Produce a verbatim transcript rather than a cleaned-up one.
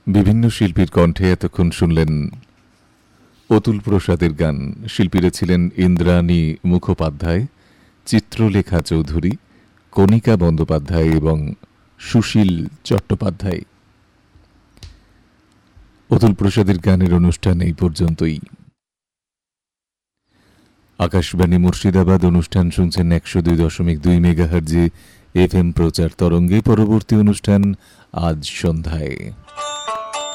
বিভিন্ন শিল্পীর কণ্ঠে এতক্ষণ শুনলেন অতুল প্রসাদের গান। শিল্পীরা ছিলেন ইন্দ্রাণী মুখোপাধ্যায়, চিত্রলেখা চৌধুরী, কণিকা বন্দ্যোপাধ্যায় এবং সুশীল চট্টোপাধ্যায়। অতুল প্রসাদের গানের অনুষ্ঠান এই পর্যন্তই। আকাশবাণী মুর্শিদাবাদ অনুষ্ঠান শুনছেন একশো দুই দশমিক দুই মেগাহার্জে এফ এম প্রচার তরঙ্গে। পরবর্তী অনুষ্ঠান আজ সন্ধ্যায়।